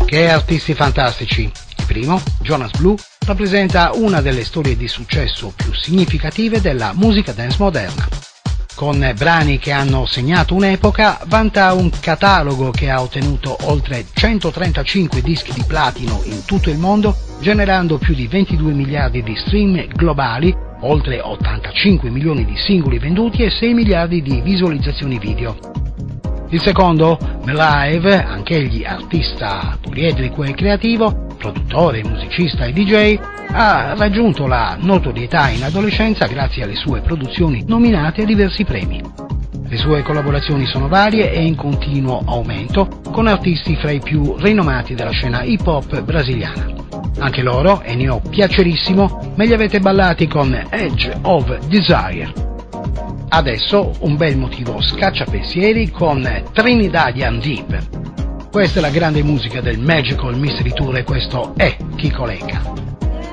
Che artisti fantastici! Il primo, Jonas Blue, rappresenta una delle storie di successo più significative della musica dance moderna. Con brani che hanno segnato un'epoca, vanta un catalogo che ha ottenuto oltre 135 dischi di platino in tutto il mondo, generando più di 22 miliardi di stream globali, oltre 85 milioni di singoli venduti e 6 miliardi di visualizzazioni video. Il secondo, Melive, anch'egli artista poliedrico e creativo, produttore, musicista e DJ, ha raggiunto la notorietà in adolescenza grazie alle sue produzioni nominate a diversi premi. Le sue collaborazioni sono varie e in continuo aumento con artisti fra i più rinomati della scena hip hop brasiliana. Anche loro, e ne ho piacerissimo, me li avete ballati con Edge of Desire. Adesso un bel motivo scacciapensieri con Trinidadian Deep. Questa è la grande musica del Magical Mystery Tour e questo è Kiko Lega.